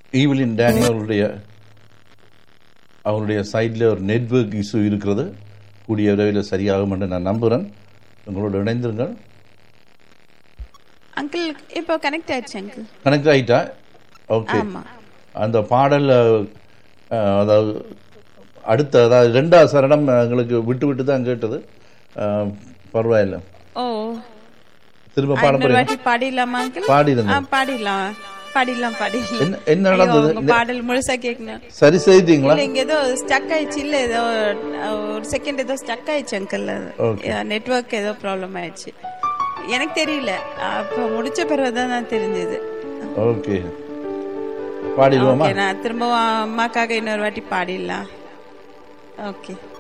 ஈவலின் டேனியலுடைய அவருடைய சைடில் ஒரு நெட்வொர்க் இஷ்யூ இருக்கிறது. கூடிய விரைவில் சரியாகும் என்று நான் நம்புகிறேன். உங்களோட இணைந்திருங்கள். அங்கிள் இப்போ கனெக்ட் ஆயிடுச்சு. அங்கிள் கனெக்ட் ஆகிட்டா? ஓகே. அந்த பாடல் அதாவது அடுத்த அதாவது 2வது சரணம் எங்களுக்கு விட்டு விட்டு தான் கேட்டது. பரவாயில்ல. ஓ, திரும்ப பாடிடலாமா அங்கிள்? பாடிடலாம். என்ன நடந்தது? பாடல் முழுசா கேட்கணும். சரி செய்தீங்களா? இங்க ஏதோ ஸ்டக் ஆயிடுச்சு. இல்ல ஏதோ ஒரு செகண்ட் ஏதோ ஸ்டக் ஆயிடுச்சு அங்கிள். நெட்வொர்க் ஏதோ ப்ராப்ளம் ஆயிடுச்சு. எனக்கு தெரியல. அப்ப முடிச்ச பிறகுதான் நான் தெரிஞ்சது. ஓகே, பாடிடுவோமா? நான் திரும்ப அம்மாக்காக இன்னொரு வாட்டி பாடிடலாம். ஓகே.